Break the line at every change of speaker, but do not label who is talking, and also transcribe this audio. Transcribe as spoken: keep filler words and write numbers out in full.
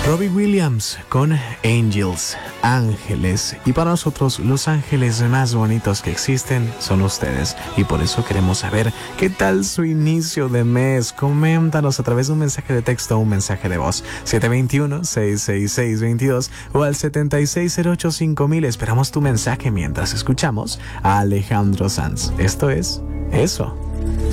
Robbie Williams con Angels, ángeles. Y para nosotros los ángeles más bonitos que existen son ustedes. Y por eso queremos saber qué tal su inicio de mes. Coméntanos a través de un mensaje de texto o un mensaje de voz. siete dos uno, seis seis seis, dos dos o al setenta y seis cero ocho cinco mil. Esperamos tu mensaje mientras escuchamos a Alejandro Sanz. Esto es Eso.